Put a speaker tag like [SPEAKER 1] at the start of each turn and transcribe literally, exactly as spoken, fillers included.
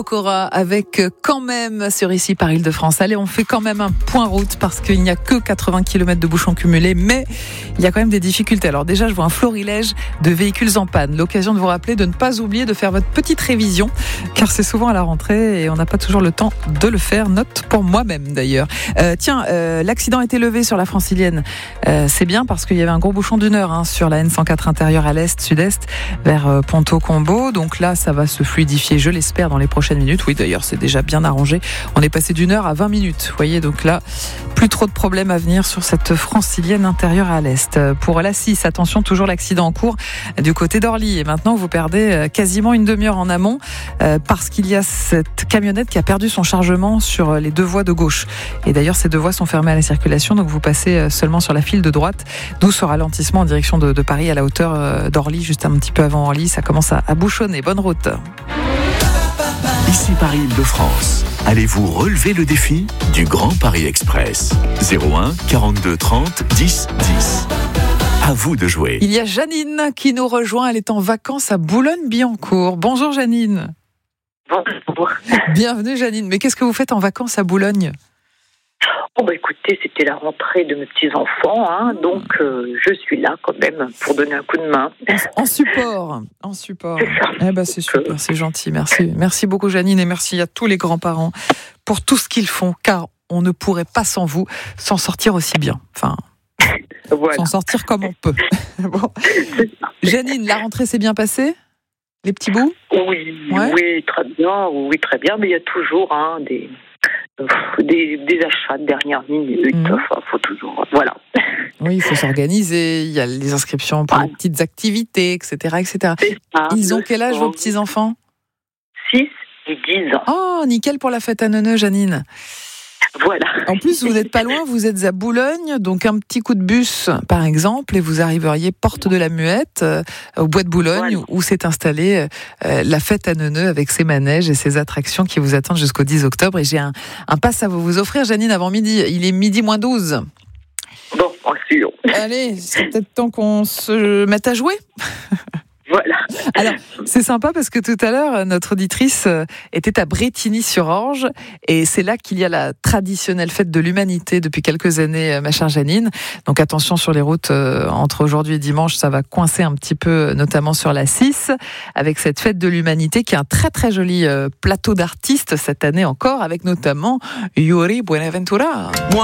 [SPEAKER 1] Cora avec quand même sur ici par Île-de-France. Allez, on fait quand même un point route parce qu'il n'y a que quatre-vingts kilomètres de bouchons cumulés, mais il y a quand même des difficultés. Alors déjà, je vois un florilège de véhicules en panne. L'occasion de vous rappeler de ne pas oublier de faire votre petite révision, car c'est souvent à la rentrée et on n'a pas toujours le temps de le faire. Note pour moi-même d'ailleurs. Euh, tiens, euh, l'accident a été levé sur la Francilienne. Euh, c'est bien parce qu'il y avait un gros bouchon d'une heure hein, sur la N cent quatre intérieure à l'est, sud-est, vers euh, Ponto-Combo. Donc là, ça va se fluidifier, je l'espère, dans les prochaines minutes. Oui, d'ailleurs, c'est déjà bien arrangé. On est passé d'une heure à vingt minutes. Vous voyez, donc là, plus trop de problèmes à venir sur cette Francilienne intérieure à l'est. Pour l'A six, attention, toujours l'accident en cours du côté d'Orly. Et maintenant, vous perdez quasiment une demi-heure en amont euh, parce qu'il y a cette camionnette qui a perdu son chargement sur les deux voies de gauche. Et d'ailleurs, ces deux voies sont fermées à la circulation, donc vous passez seulement sur la file de droite, d'où ce ralentissement en direction de, de Paris à la hauteur d'Orly, juste un petit peu avant Orly. Ça commence à, à bouchonner. Bonne route.
[SPEAKER 2] Ici Paris Île-de-France. Allez-vous relever le défi du Grand Paris Express? zéro un quarante-deux trente dix dix. À vous de jouer.
[SPEAKER 1] Il y a Janine qui nous rejoint. Elle est en vacances à Boulogne-Billancourt. Bonjour Janine.
[SPEAKER 3] Bonjour.
[SPEAKER 1] Bienvenue Janine. Mais qu'est-ce que vous faites en vacances à Boulogne?
[SPEAKER 3] Oh bah écoutez, c'était la rentrée de mes petits-enfants, hein, donc euh, je suis là quand même pour donner un coup de main.
[SPEAKER 1] En, en support, en support.
[SPEAKER 3] C'est ça.
[SPEAKER 1] Eh ben c'est super, c'est gentil, merci. Merci beaucoup Janine et merci à tous les grands-parents pour tout ce qu'ils font, car on ne pourrait pas sans vous s'en sortir aussi bien. Enfin,
[SPEAKER 3] voilà.
[SPEAKER 1] S'en sortir comme on peut. Bon. Janine, la rentrée s'est bien passée? Les petits bouts?
[SPEAKER 3] Oui,
[SPEAKER 1] ouais.
[SPEAKER 3] oui, très bien, oui, très bien, mais il y a toujours hein, des... Des, des achats de dernière minute, mmh. Enfin, faut toujours, voilà.
[SPEAKER 1] Oui, il faut s'organiser, il y a les inscriptions pour ouais. les petites activités, et cetera, et cetera. Ça, Ils ont quel âge, vos petits-enfants?
[SPEAKER 3] six et dix ans.
[SPEAKER 1] Oh, nickel pour la fête à Neuneu, Janine.
[SPEAKER 3] Voilà.
[SPEAKER 1] En plus, vous n'êtes pas loin, vous êtes à Boulogne, donc un petit coup de bus, par exemple, et vous arriveriez porte de la Muette, euh, au Bois de Boulogne, voilà. Où s'est installée euh, la fête à Neuneu avec ses manèges et ses attractions qui vous attendent jusqu'au dix octobre. Et j'ai un, un pass à vous, vous offrir, Janine, avant midi. Il est midi moins douze.
[SPEAKER 3] Bon, c'est long.
[SPEAKER 1] Allez, c'est peut-être temps qu'on se mette à jouer.
[SPEAKER 3] Voilà.
[SPEAKER 1] Alors, c'est sympa parce que tout à l'heure, notre auditrice était à Brétigny-sur-Orge et c'est là qu'il y a la traditionnelle fête de l'humanité depuis quelques années, ma chère Janine. Donc attention sur les routes, euh, entre aujourd'hui et dimanche, ça va coincer un petit peu, notamment sur la six, avec cette fête de l'humanité qui est un très très joli euh, plateau d'artistes cette année encore, avec notamment Yuri Buenaventura.